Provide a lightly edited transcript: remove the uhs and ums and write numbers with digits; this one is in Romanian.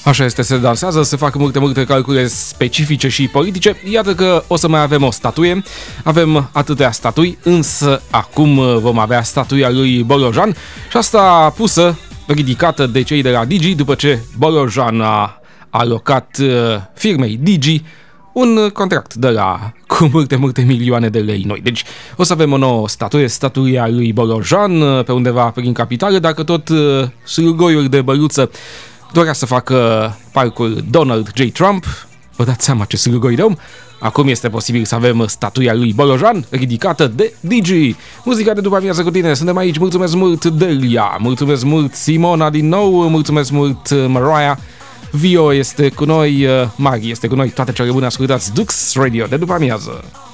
Așa este, se dansează, se fac multe calcule specifice și politice. Iată că o să mai avem o statuie. Avem atâtea statui, însă acum vom avea statuia lui Bolojan și asta pusă, ridicată de cei de la Digi, după ce Bolojan a alocat firmei Digi un contract de la cu multe milioane de lei noi. Deci o să avem o nouă statuie, statuia lui Bolojan pe undeva prin capitală, dacă tot slugoiul de băluță dorea să facă parcul Donald J. Trump. Vă dați seama ce slugoi dăm? Acum este posibil să avem statuia lui Bolojan ridicată de Digi. Muzica de după amiază cu tine, suntem aici, mulțumesc mult Delia, mulțumesc mult Simona din nou, mulțumesc mult Mariah, Vio este cu noi, Mari este cu noi, toate cele bune, ascultați Dux Radio de după amiază.